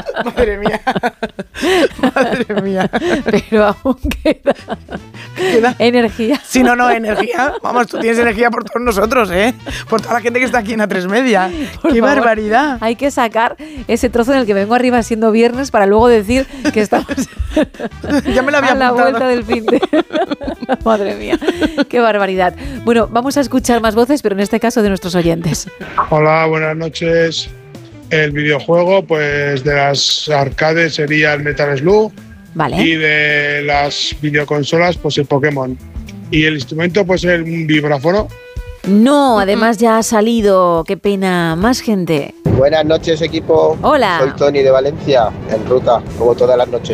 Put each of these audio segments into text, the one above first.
Madre mía. Madre mía. Pero aún queda energía. Sí, no, energía. Vamos, tú tienes energía por todos nosotros, ¿eh? Por toda la gente que está aquí en A3 Media. Por ¡Qué favor, barbaridad! Hay que sacar ese trozo en el que vengo arriba siendo viernes para luego decir que estamos Ya me lo había a la apuntado. vuelta del fin de... Madre mía, qué barbaridad. Bueno, vamos a escuchar más voces, pero en este caso de nuestros oyentes. Hola, buenas noches. El videojuego, pues de las arcades sería el Metal Slug. Vale. Y de las videoconsolas, pues el Pokémon. Y el instrumento, pues el vibráfono. No, además ya ha salido. Qué pena. Más gente. Buenas noches, equipo. Hola. Soy Tony de Valencia, en ruta, como todas las noches.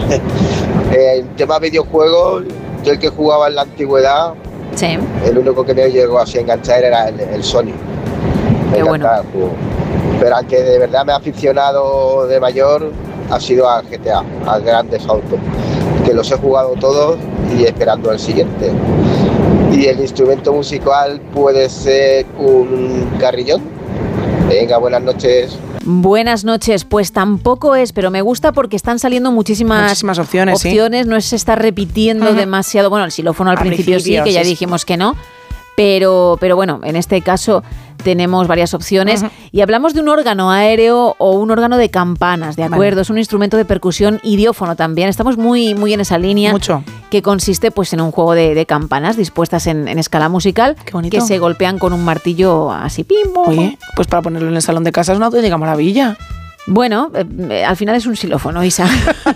En tema videojuegos, yo el que jugaba en la antigüedad, Sí. el único que me llegó así a enganchar era el Sony. Qué bueno. El juego. Pero al que de verdad me ha aficionado de mayor ha sido al GTA, al Grandes Auto, que los he jugado todos y esperando el siguiente. Y el instrumento musical puede ser un carrillón. Venga, buenas noches. Buenas noches, pues tampoco es, pero me gusta porque están saliendo muchísimas opciones, sí. No se está repitiendo demasiado. Bueno, el xilófono al principio sí, que ya dijimos que no. Pero bueno, en este caso tenemos varias opciones y hablamos de un órgano aéreo o un órgano de campanas, ¿de acuerdo? Vale. Es un instrumento de percusión idiófono también. Estamos muy en esa línea. Mucho. Que consiste pues en un juego de campanas dispuestas en escala musical. Qué bonito. Que se golpean con un martillo así, pim, pum. Oye, pues para ponerlo en el salón de casa es una auténtica maravilla. Bueno, al final es un xilófono, Isa.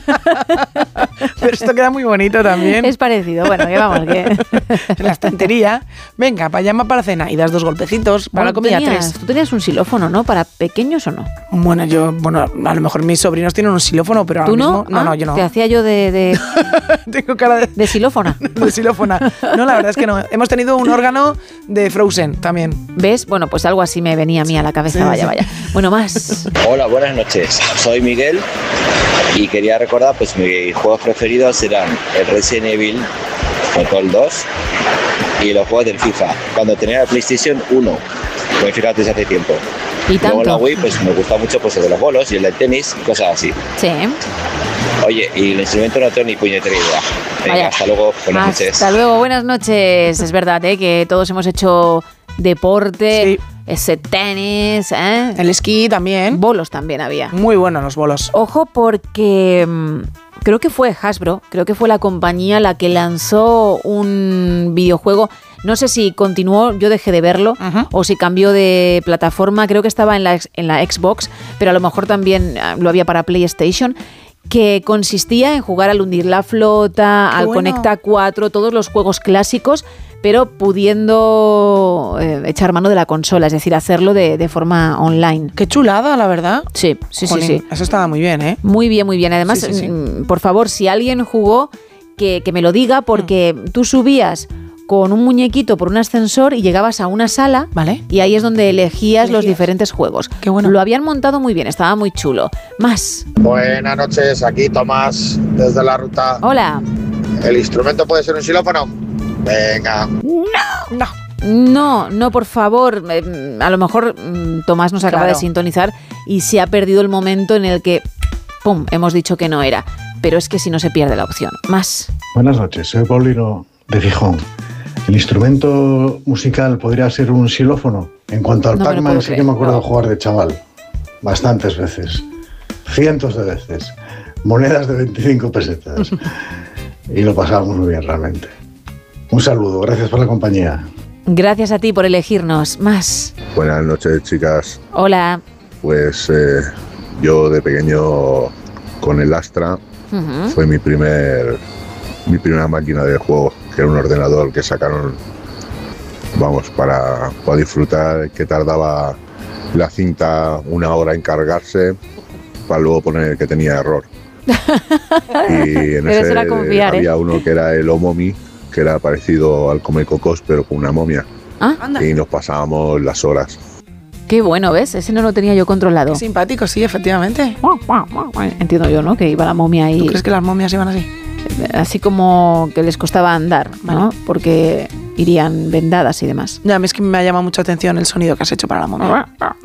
Pero esto queda muy bonito también. Es parecido, bueno, que vamos, que... En la estantería, venga, para llama para cena y das 2 golpecitos, para la comida 3. Tú tenías un xilófono, ¿no? ¿Para pequeños o no? Bueno, a lo mejor mis sobrinos tienen un xilófono, pero ¿Tú ahora no? mismo... No, yo no. Te hacía yo de Tengo cara de xilófona. De xilófona. No, la verdad es que no. Hemos tenido un órgano de Frozen también. ¿Ves? Bueno, pues algo así me venía a mí a la cabeza, sí, vaya. Bueno, más. Hola, buenas noches. Soy Miguel y quería recordar, pues mis juegos preferidos eran el Resident Evil, Control 2 y los juegos del FIFA. Cuando tenía la PlayStation 1, pues fíjate, hace tiempo. ¿Y tanto? Luego la Wii, pues me gusta mucho pues el de los bolos y el del tenis, cosas así. Sí. Oye, y el instrumento no tengo ni puñetera idea. Venga, Vaya. hasta luego, buenas noches. Hasta luego, buenas noches. Es verdad, que todos hemos hecho deporte, Sí. ese tenis, El esquí también. bolos también había. Muy buenos los bolos. Ojo porque creo que fue Hasbro, creo que fue la compañía la que lanzó un videojuego. No sé si continuó, yo dejé de verlo, o si cambió de plataforma. Creo que estaba en la Xbox, pero a lo mejor también lo había para PlayStation, que consistía en jugar al hundir la flota, ¡Qué al bueno! Conecta 4, todos los juegos clásicos, pero pudiendo echar mano de la consola, es decir, hacerlo de forma online. Qué chulada, la verdad. Sí. Jolín, eso estaba muy bien, ¿eh? Muy bien, muy bien. Además, Sí. por favor, si alguien jugó, que me lo diga, porque tú subías con un muñequito por un ascensor y llegabas a una sala, Vale. y ahí es donde elegías los diferentes juegos. Qué bueno. Lo habían montado muy bien, estaba muy chulo. Más. Buenas noches, aquí Tomás, desde la ruta. Hola. ¿El instrumento puede ser un xilófono? Venga. No, por favor. A lo mejor Tomás nos acaba Claro. de sintonizar y se ha perdido el momento en el que, ¡pum!, hemos dicho que no era. Pero es que si no se pierde la opción. Más. Buenas noches, soy Paulino de Gijón. ¿El instrumento musical podría ser un xilófono? En cuanto al No me lo Pac-Man, puedo sí creer, que me acuerdo no. de jugar de chaval. Bastantes veces. Cientos de veces. Monedas de 25 pesetas. Y lo pasábamos muy bien, realmente. Un saludo, gracias por la compañía. Gracias a ti por elegirnos. Más. Buenas noches, chicas. Hola. Pues yo de pequeño con el Astra fue mi primera máquina de juego, que era un ordenador que sacaron, vamos, para disfrutar, que tardaba la cinta 1 hora en cargarse, para luego poner que tenía error. Y en Pero eso era confiar, había uno que era el Omomi, que era parecido al Comecocos, pero con una momia. Ah, Y nos pasábamos las horas. qué bueno, ¿ves? Ese no lo tenía yo controlado. Qué simpático, sí, efectivamente. Entiendo yo, ¿no? Que iba la momia ahí. ¿Tú crees que las momias iban así? Así como que les costaba andar, ¿no? Porque irían vendadas y demás. Ya, es que me ha llamado mucha atención el sonido que has hecho para la momia.